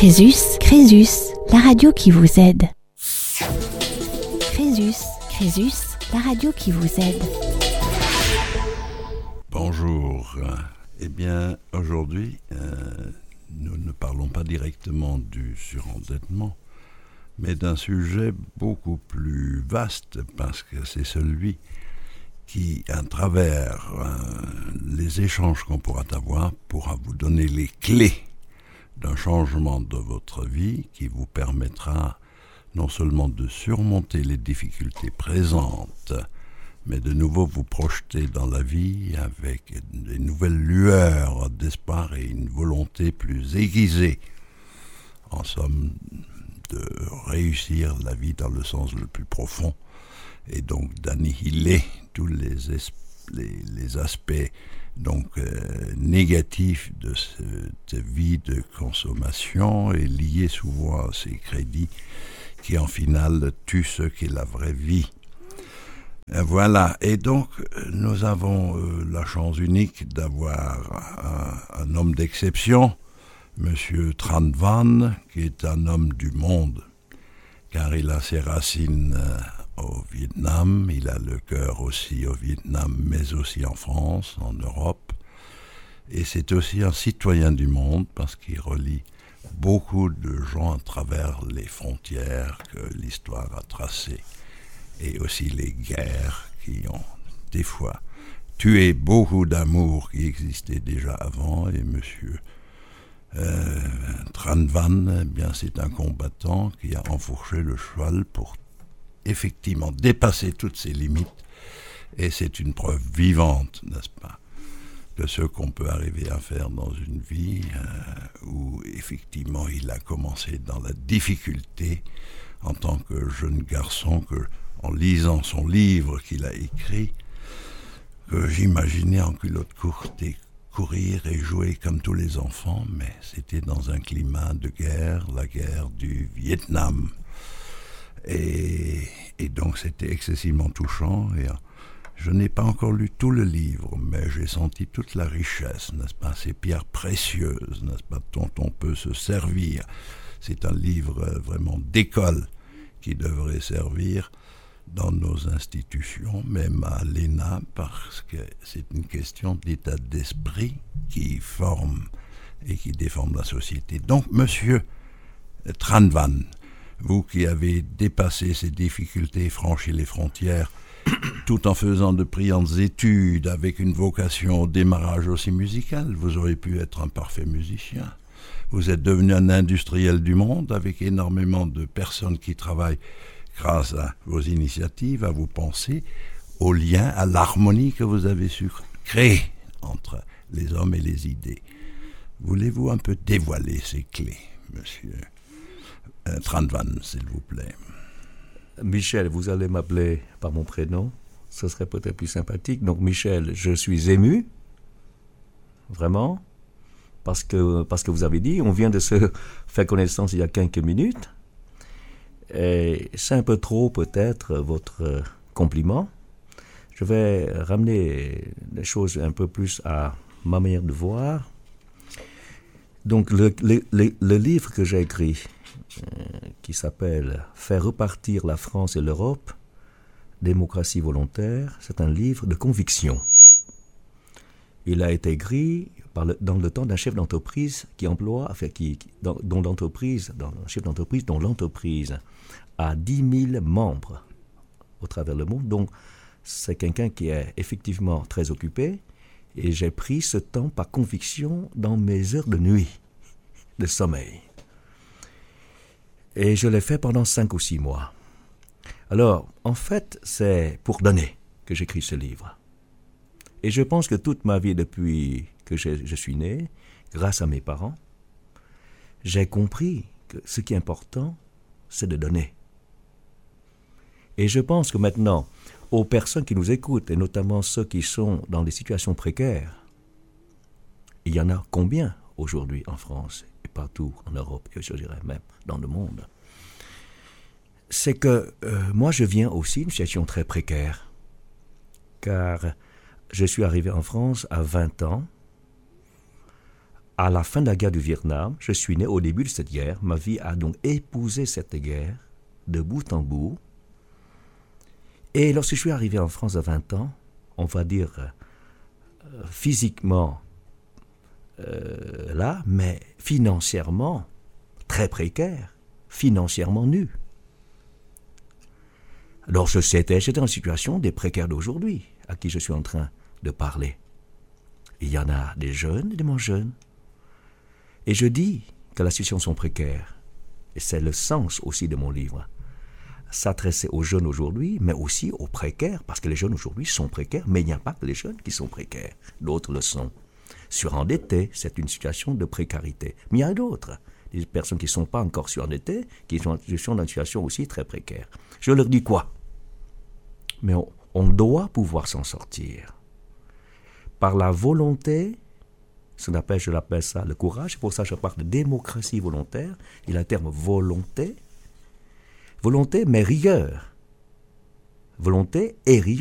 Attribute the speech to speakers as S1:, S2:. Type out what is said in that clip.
S1: Crésus, la radio qui vous aide. Crésus, la radio qui vous aide.
S2: Bonjour. Eh bien, aujourd'hui, nous ne parlons pas directement du surendettement, mais d'un sujet beaucoup plus vaste, parce que c'est celui qui, à travers les échanges qu'on pourra avoir, pourra vous donner les clés d'un changement de votre vie qui vous permettra non seulement de surmonter les difficultés présentes, mais de nouveau vous projeter dans la vie avec des nouvelles lueurs d'espoir et une volonté plus aiguisée, en somme, de réussir la vie dans le sens le plus profond, et donc d'annihiler tous les aspects négatifs de cette vie de consommation et liés souvent à ces crédits qui en final tuent ce qu'est la vraie vie. Voilà, et donc nous avons la chance unique d'avoir un homme d'exception, Monsieur Tran Van, qui est un homme du monde, car il a ses racines au Vietnam, il a le cœur aussi au Vietnam, mais aussi en France, en Europe, et c'est aussi un citoyen du monde, parce qu'il relie beaucoup de gens à travers les frontières que l'histoire a tracées, et aussi les guerres qui ont des fois tué beaucoup d'amour qui existait déjà avant, et monsieur Tran Van, eh bien, c'est un combattant qui a enfourché le cheval pour effectivement dépasser toutes ses limites, et c'est une preuve vivante, n'est-ce pas, de ce qu'on peut arriver à faire dans une vie où effectivement il a commencé dans la difficulté en tant que jeune garçon, que en lisant son livre qu'il a écrit, que j'imaginais en culotte courte et courir et jouer comme tous les enfants, mais c'était dans un climat de guerre, la guerre du Vietnam. Et donc c'était excessivement touchant, et je n'ai pas encore lu tout le livre, mais j'ai senti toute la richesse, n'est-ce pas, ces pierres précieuses, n'est-ce pas, dont on peut se servir. C'est un livre vraiment d'école qui devrait servir dans nos institutions, même à l'ENA, parce que c'est une question d'état d'esprit qui forme et qui déforme la société. Donc, monsieur Tran Van, vous qui avez dépassé ces difficultés, franchi les frontières, tout en faisant de brillantes études, avec une vocation au démarrage aussi musical, vous auriez pu être un parfait musicien. Vous êtes devenu un industriel du monde, avec énormément de personnes qui travaillent grâce à vos initiatives, à vos pensées, au lien, à l'harmonie que vous avez su créer entre les hommes et les idées. Voulez-vous un peu dévoiler ces clés, monsieur Tran Van, s'il vous plaît?
S3: Michel, vous allez m'appeler par mon prénom, ce serait peut-être plus sympathique. Donc Michel, je suis ému, vraiment, parce que vous avez dit, on vient de se faire connaissance il y a quelques minutes, et c'est un peu trop peut-être votre compliment. Je vais ramener les choses un peu plus à ma manière de voir. Donc le livre que j'ai écrit, qui s'appelle « Faire repartir la France et l'Europe, démocratie volontaire », c'est un livre de conviction. Il a été écrit dans le temps d'un chef d'entreprise dont l'entreprise a 10 000 membres au travers le monde. Donc, c'est quelqu'un qui est effectivement très occupé, et j'ai pris ce temps par conviction dans mes heures de nuit, de sommeil. Et je l'ai fait pendant 5 ou 6 mois. Alors, en fait, c'est pour donner que j'écris ce livre. Et je pense que toute ma vie, depuis que je suis né, grâce à mes parents, j'ai compris que ce qui est important, c'est de donner. Et je pense que maintenant, aux personnes qui nous écoutent, et notamment ceux qui sont dans des situations précaires, il y en a combien aujourd'hui en France et partout en Europe, et je dirais même dans le monde? C'est que moi je viens aussi d'une situation très précaire, car je suis arrivé en France à 20 ans, à la fin de la guerre du Vietnam, je suis né au début de cette guerre. Ma vie a donc épousé cette guerre de bout en bout. Et lorsque je suis arrivé en France à 20 ans, on va dire physiquement là, mais financièrement très précaire, financièrement nu. Alors j'étais en situation des précaires d'aujourd'hui, à qui je suis en train de parler. Il y en a des jeunes et des moins jeunes. Et je dis que la situation sont précaires. Et c'est le sens aussi de mon livre. S'adresser aux jeunes aujourd'hui, mais aussi aux précaires, parce que les jeunes aujourd'hui sont précaires, mais il n'y a pas que les jeunes qui sont précaires. D'autres le sont. Surendettés, c'est une situation de précarité. Mais il y a d'autres, des personnes qui ne sont pas encore surendettées, qui sont dans une situation aussi très précaire. Je leur dis quoi? Mais on doit pouvoir s'en sortir. Par la volonté, je l'appelle ça le courage, c'est pour ça que je parle de démocratie volontaire, et le terme volonté, mais rigueur. Volonté et rigueur.